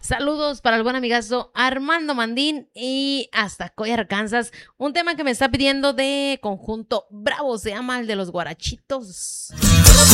Saludos para el buen amigazo Armando Mandín y hasta Coy, Arkansas. Un tema que me está pidiendo de conjunto Bravo, se llama el de los guarachitos.